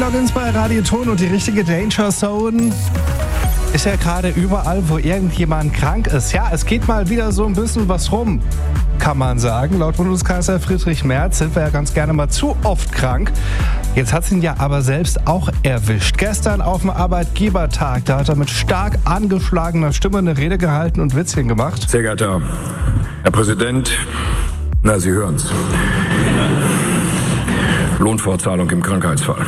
Joggins bei Radio Ton und die richtige Danger Zone ist ja gerade überall, wo irgendjemand krank ist. Ja, es geht mal wieder so ein bisschen was rum, kann man sagen. Laut Bundeskanzler Friedrich Merz sind wir ja ganz gerne mal zu oft krank. Jetzt hat es ihn ja aber selbst auch erwischt. Gestern auf dem Arbeitgebertag, da hat er mit stark angeschlagener Stimme eine Rede gehalten und Witzchen gemacht. Sehr geehrter Herr Präsident, na, Sie hören's. Lohnfortzahlung im Krankheitsfall.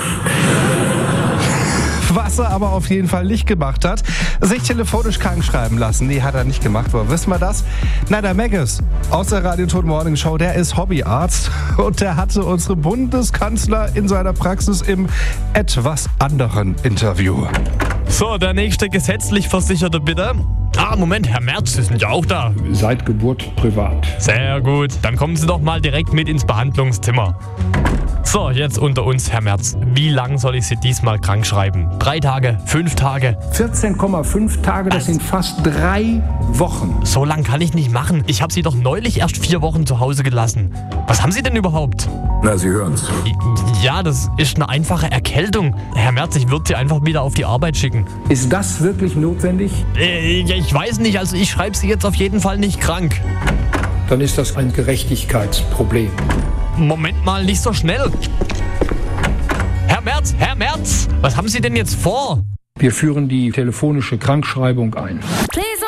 Was er aber auf jeden Fall nicht gemacht hat, sich telefonisch krank schreiben lassen. Nee, hat er nicht gemacht. Woher wissen wir das? Na, der Maggis aus der Radio Ton Morning Show, der ist Hobbyarzt und der hatte unsere Bundeskanzler in seiner Praxis im etwas anderen Interview. So, der nächste gesetzlich Versicherte bitte. Moment, Herr Merz, Sie sind ja auch da. Seit Geburt privat. Sehr gut, dann kommen Sie doch mal direkt mit ins Behandlungszimmer. So, jetzt unter uns, Herr Merz. Wie lang soll ich Sie diesmal krank schreiben? 3 Tage? 5 Tage? 14,5 Tage, das sind fast 3 Wochen. So lang kann ich nicht machen. Ich habe Sie doch neulich erst 4 Wochen zu Hause gelassen. Was haben Sie denn überhaupt? Na, Sie hören's. Ja, das ist eine einfache Erkältung. Herr Merz, ich würde Sie einfach wieder auf die Arbeit schicken. Ist das wirklich notwendig? Ich weiß nicht, also ich schreibe Sie jetzt auf jeden Fall nicht krank. Dann ist das ein Gerechtigkeitsproblem. Moment mal, nicht so schnell. Herr Merz, was haben Sie denn jetzt vor? Wir führen die telefonische Krankschreibung ein.